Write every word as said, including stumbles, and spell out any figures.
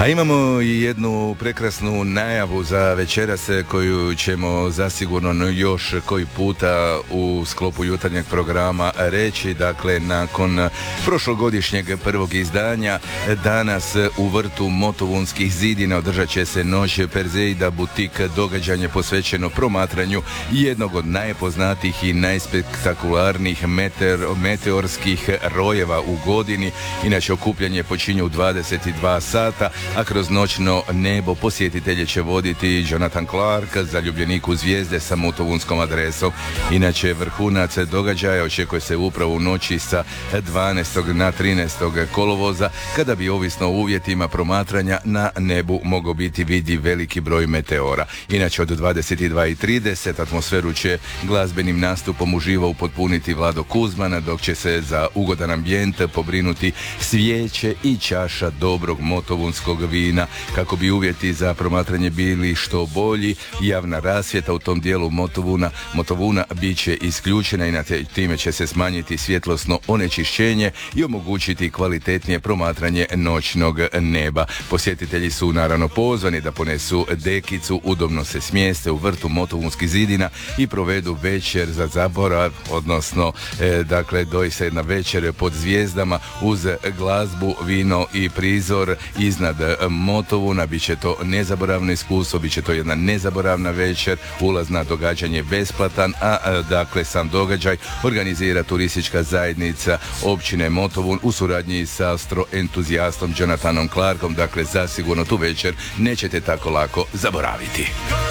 A imamo i jednu prekrasnu najavu za večeras koju ćemo zasigurno još koji puta u sklopu jutarnjeg programa reći. Dakle, nakon prošlogodišnjeg prvog izdanja, danas u vrtu Motovunskih zidina održat će se Noć Perzeida, butik događanje posvećeno promatranju jednog od najpoznatijih i najspektakularnijih meteor, meteorskih rojeva u godini. Inače, okupljanje počinje u dvadeset dva sata, a kroz noćno nebo posjetitelje će voditi Jonathan Clark, zaljubljenik u zvijezde sa motovunskom adresom. Inače, vrhunac događaja očekuje se upravo u noći sa dvanaestog na trinaestog kolovoza, kada bi ovisno o uvjetima promatranja na nebu mogao biti vidljiv veliki broj meteora. Inače, od dvadeset dva i trideset atmosferu će glazbenim nastupom uživo upotpuniti Vlado Kuzman, dok će se za ugodan ambijent pobrinuti svijeće i čaša dobrog motovunskog vina. Kako bi uvjeti za promatranje bili što bolji, javna rasvjeta u tom dijelu Motovuna, Motovuna bit će isključena i na te, time će se smanjiti svjetlosno onečišćenje i omogućiti kvalitetnije promatranje noćnog neba. Posjetitelji su naravno pozvani da ponesu dekicu, udobno se smjeste u vrtu Motovunskih zidina i provedu večer za zaborav, odnosno e, dakle doista jedna večer pod zvijezdama uz glazbu, vino i prizor iznad Motovuna. Biće to nezaboravno iskustvo, biće to jedna nezaboravna večer, ulaz na događanje besplatan, a, a dakle sam događaj organizira turistička zajednica općine Motovun u suradnji sa astroentuzijastom Jonathanom Clarkom. Dakle, zasigurno tu večer nećete tako lako zaboraviti.